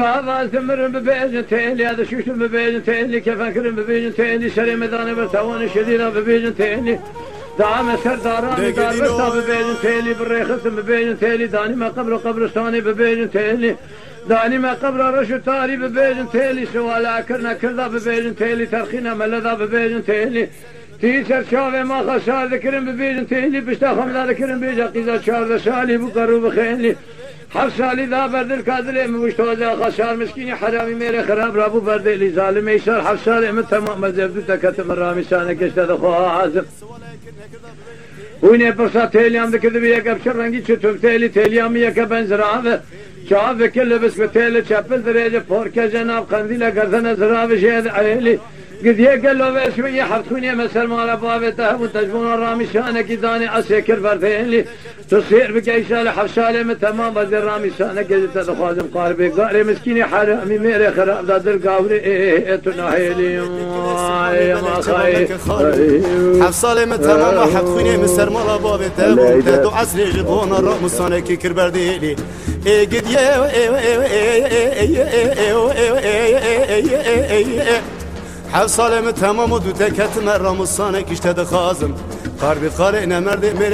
هذا ثمر ببيجن تيلي هذا شوش ببيجن تيلي كيف أكرم ببيجن تيلي شري مداني برتوان شديدة ببيجن تيلي دعم سرداراني دار برتا ببيجن تيلي بالريخص ببيجن تيلي داني ما قبرستاني ببيجن تيلي داني ما قبر رشو تاري ببيجن تيلي سوالا كرنا كردا ببيجن تيلي ترخينا ملذا ببيجن تيلي تيسر شافي ما خسار ذكرن ببيجن تيلي بشتا خمدا ذكرن بيجا قيزا شار سالي بقرو بخيلي حفصالي ذا برد الكادلي مشتوزا خسار مسكيني حرامي ميري خراب رابو برد اللي ظالم يسار حفصالي من تمام مزبدو تكتم الرامي سانك اشتد خوها عازم ويني برسا تيليام ذكر بيك بشر رنگي چتوب تيليام يك بنزراب شاف كل بس بتيل چپل درجه پوركه جناب قنديل گردن زراب شهد عيلي قد يقلو بشوية حفتوني مسل مال بابته وتجبون الرامي شانك داني عسكر فرتيلي تصير بكيشال حفشالي من تمام بدر رامي شانك قد تدخوازم قاربي قاري مسكيني حرامي ميري خراب دادر قاوري تناهيلي ما خاي حفصالي من تمام حفتوني مسل مال بابته وتدو عسري جبون الرامي شانك كربرديلي قد حفصالي من تمام ودو تكت مرة مصانك اشتد خازم قاربي خالي نمرد